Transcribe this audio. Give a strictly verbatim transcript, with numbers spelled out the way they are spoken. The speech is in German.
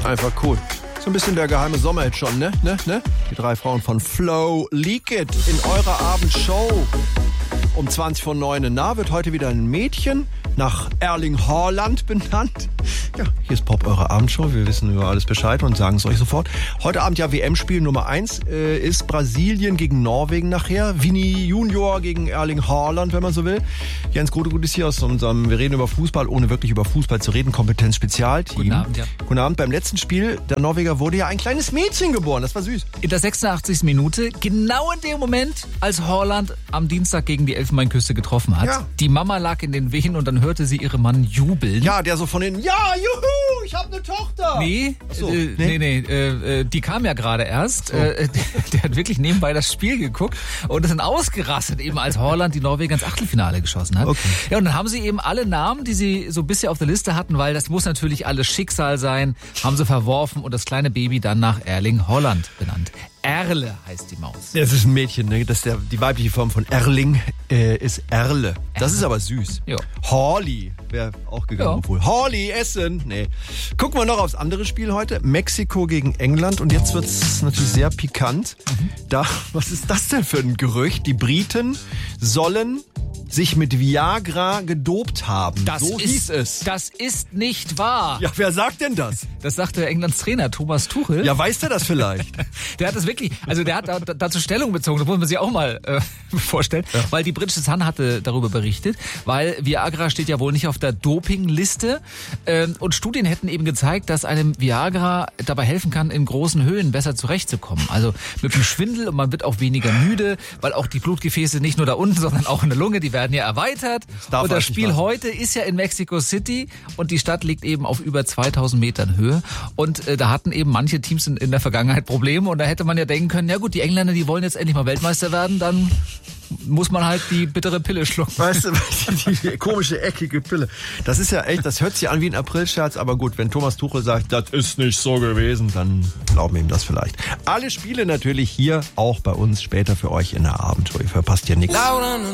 Einfach cool. So ein bisschen der geheime Sommerhit schon, ne? ne? ne? Die drei Frauen von Flow Leak It in eurer Abendshow. Um zwanzig vor neun. Na, wird heute wieder ein Mädchen nach Erling Haaland benannt. Ja, hier ist Pop, eure Abendshow. Wir wissen über alles Bescheid und sagen es euch sofort. Heute Abend ja W M-Spiel Nummer eins äh, ist Brasilien gegen Norwegen nachher. Vini Junior gegen Erling Haaland, wenn man so will. Jens Grotegut ist hier aus unserem, wir reden über Fußball, ohne wirklich über Fußball zu reden, Kompetenz-Spezialteam. Guten Abend, ja. Guten Abend. Beim letzten Spiel der Norweger wurde ja ein kleines Mädchen geboren. Das war süß. In der sechsundachtzigsten Minute, genau in dem Moment, als Haaland am Dienstag gegen die Elfenbeinküste getroffen hat. Ja. Die Mama lag in den Wehen und dann hörte sie ihren Mann jubeln. Ja, der so von hinten, ja, juhu, ich hab eine Tochter. Nee, Ach so, äh, nee, nee, äh, die kam ja gerade erst. So. Äh, der, der hat wirklich nebenbei das Spiel geguckt und ist dann ausgerastet, eben als Haaland die Norweger ins Achtelfinale geschossen hat. Okay. Ja, und dann haben sie eben alle Namen, die sie so bisher auf der Liste hatten, weil das muss natürlich alles Schicksal sein, haben sie verworfen und das kleine Baby dann nach Erling Haaland benannt. Erle heißt die Maus. Das ist ein Mädchen, ne? Das ist der, die weibliche Form von Erling äh, ist Erle. Das Erle. ist aber süß. Jo. Holly wäre auch gegangen, Ja. obwohl. Holly, Essen. Nee. Gucken wir noch aufs andere Spiel heute. Mexiko gegen England. Und jetzt wird's natürlich sehr pikant. Mhm. Da, was ist das denn für ein Gerücht? Die Briten sollen sich mit Viagra gedopt haben. Das so ist, hieß es. Das ist nicht wahr. Ja, wer sagt denn das? Das sagte Englands Trainer Thomas Tuchel. Ja, weiß der das vielleicht? Der hat das wirklich, also der hat da, dazu Stellung bezogen, das muss man sich auch mal äh, vorstellen, ja. Weil die britische Sun hatte darüber berichtet, weil Viagra steht ja wohl nicht auf der Dopingliste ähm, und Studien hätten eben gezeigt, dass einem Viagra dabei helfen kann, in großen Höhen besser zurechtzukommen. Also mit dem Schwindel und man wird auch weniger müde, weil auch die Blutgefäße nicht nur da unten, sondern auch in der Lunge, die werden ja erweitert. Das und das Spiel heute ist ja in Mexico City und die Stadt liegt eben auf über zweitausend Metern Höhe und äh, da hatten eben manche Teams in, in der Vergangenheit Probleme und da hätte man ja denken können, ja gut, die Engländer, die wollen jetzt endlich mal Weltmeister werden, dann muss man halt die bittere Pille schlucken. Weißt du, die komische, eckige Pille. Das ist ja echt, das hört sich an wie ein Aprilscherz, aber gut, wenn Thomas Tuchel sagt, das ist nicht so gewesen, dann glauben wir ihm das vielleicht. Alle Spiele natürlich hier, auch bei uns, später für euch in der Abendshow. Ihr verpasst ja nichts.